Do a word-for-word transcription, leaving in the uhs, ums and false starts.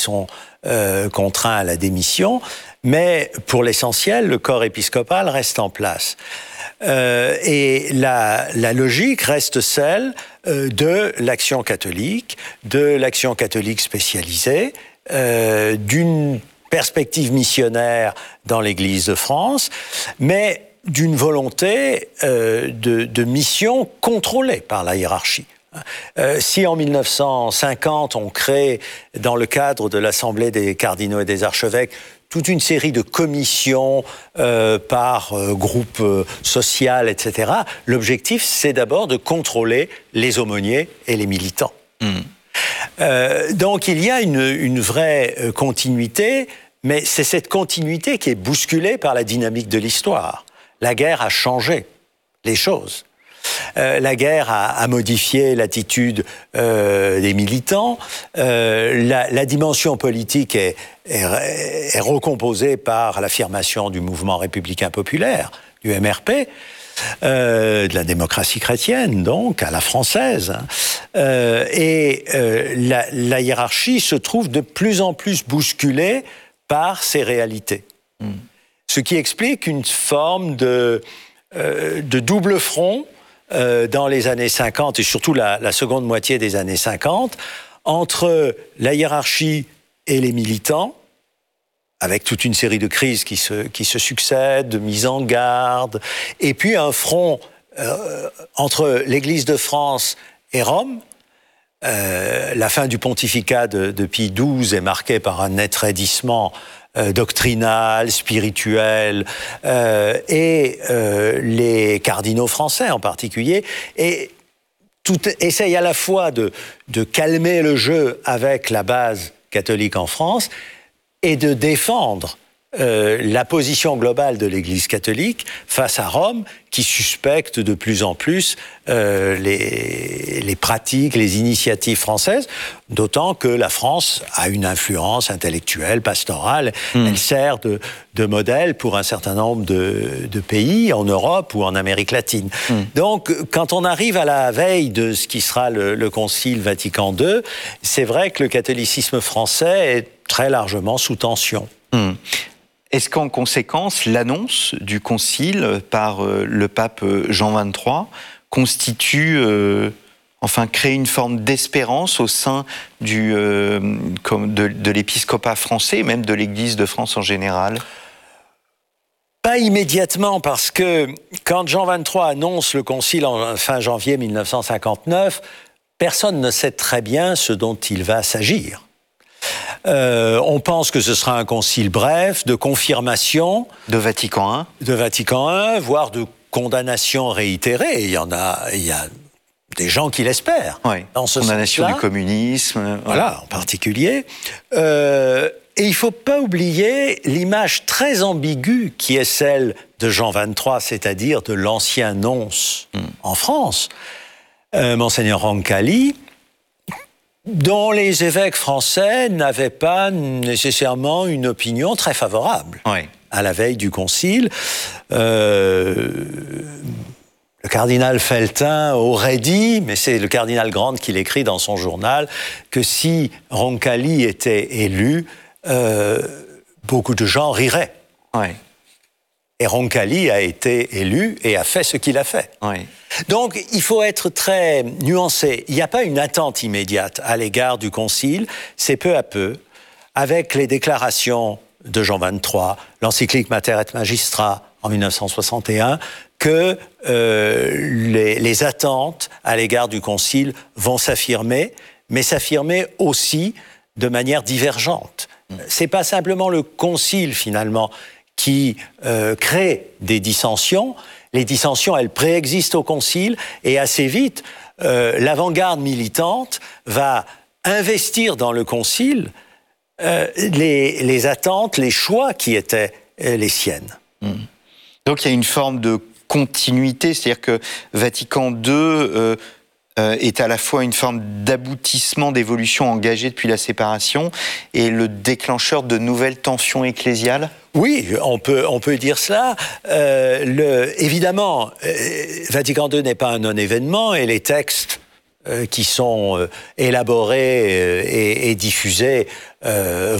sont euh, contraints à la démission, mais pour l'essentiel, le corps épiscopal reste en place. Euh, et la, la logique reste celle euh, de l'action catholique, de l'action catholique spécialisée, euh, d'une perspective missionnaire dans l'Église de France, mais d'une volonté euh, de, de mission contrôlée par la hiérarchie. Euh, si en mille neuf cent cinquante, on crée, dans le cadre de l'Assemblée des cardinaux et des archevêques, toute une série de commissions euh, par euh, groupe euh, social, et cetera, l'objectif, c'est d'abord de contrôler les aumôniers et les militants. Mmh. Euh, donc il y a une, une vraie euh, continuité, mais c'est cette continuité qui est bousculée par la dynamique de l'histoire. La guerre a changé les choses. Euh, la guerre a, a modifié l'attitude euh, des militants. Euh, la, la dimension politique est, est, est recomposée par l'affirmation du mouvement républicain populaire, du M R P, euh, de la démocratie chrétienne, donc, à la française. Euh, et euh, la, la hiérarchie se trouve de plus en plus bousculée par ces réalités. Mmh. Ce qui explique une forme de, euh, de double front euh, dans les années cinquante, et surtout la, la seconde moitié des années cinquante, entre la hiérarchie et les militants, avec toute une série de crises qui se, qui se succèdent, de mise en garde, et puis un front euh, entre l'Église de France et Rome. Euh, la fin du pontificat de, de Pie douze est marquée par un net raidissement euh, doctrinal, spirituel, euh, et euh, les cardinaux français en particulier, et tout essaye à la fois de, de calmer le jeu avec la base catholique en France et de défendre euh, la position globale de l'Église catholique face à Rome, qui suspecte de plus en plus euh, les, les pratiques, les initiatives françaises, d'autant que la France a une influence intellectuelle, pastorale. Mmh. Elle sert de, de modèle pour un certain nombre de, de pays en Europe ou en Amérique latine. Mmh. Donc, quand on arrive à la veille de ce qui sera le, le Concile Vatican deux, c'est vrai que le catholicisme français est très largement sous tension. Mmh. Est-ce qu'en conséquence, l'annonce du concile par euh, le pape Jean vingt-trois constitue, euh, enfin, crée une forme d'espérance au sein du, euh, comme de, de l'épiscopat français, même de l'Église de France en général ? Pas immédiatement, parce que quand Jean vingt-trois annonce le concile en fin janvier mille neuf cent cinquante-neuf, personne ne sait très bien ce dont il va s'agir. Euh, on pense que ce sera un concile bref, de confirmation. De Vatican un. De Vatican un, voire de condamnation réitérée. Il y en a, il y a des gens qui l'espèrent. Oui, dans ce condamnation sens-là. du communisme. Voilà, en particulier. Euh, et il ne faut pas oublier l'image très ambiguë qui est celle de Jean vingt-trois, c'est-à-dire de l'ancien nonce mm. en France, euh, Monseigneur Roncalli, dont les évêques français n'avaient pas nécessairement une opinion très favorable oui. à la veille du concile. Euh, le cardinal Feltin aurait dit, mais c'est le cardinal Grant qui l'écrit dans son journal, que si Roncalli était élu, euh, beaucoup de gens riraient. Oui. Et Roncalli a été élu et a fait ce qu'il a fait. Oui. Donc, il faut être très nuancé. Il n'y a pas une attente immédiate à l'égard du Concile. C'est peu à peu, avec les déclarations de Jean vingt-trois, l'encyclique Mater et Magistra en mille neuf cent soixante et un, que euh, les, les attentes à l'égard du Concile vont s'affirmer, mais s'affirmer aussi de manière divergente. Mmh. C'est pas simplement le Concile, finalement, qui euh, crée des dissensions. Les dissensions, elles préexistent au Concile, et assez vite, euh, l'avant-garde militante va investir dans le Concile euh, les, les attentes, les choix qui étaient euh, les siennes. Mmh. Donc il y a une forme de continuité, c'est-à-dire que Vatican deux euh, euh, est à la fois une forme d'aboutissement d'évolution engagée depuis la séparation et le déclencheur de nouvelles tensions ecclésiales. Oui, on peut, on peut dire cela. Euh, le, évidemment, euh, Vatican deux n'est pas un non-événement, et les textes euh, qui sont euh, élaborés euh, et, et diffusés euh,